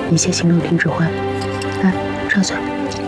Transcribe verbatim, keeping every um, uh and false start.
一切行动停止后，来，张嘴。